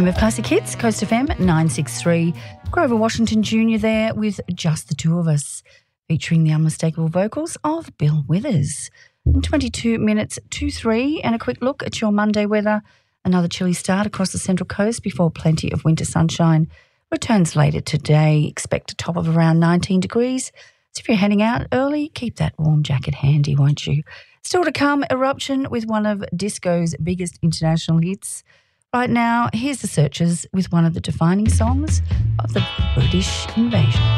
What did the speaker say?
of Classic Hits, Coast FM 963. Grover Washington Jr. there with Just the Two of Us, featuring the unmistakable vocals of Bill Withers. In 22 minutes to 3, and a quick look at your Monday weather. Another chilly start across the Central Coast before plenty of winter sunshine returns later today. Expect a top of around 19 degrees. So if you're heading out early, keep that warm jacket handy, won't you? Still to come, Eruption with one of disco's biggest international hits. Right now, here's the Searchers with one of the defining songs of the British invasion.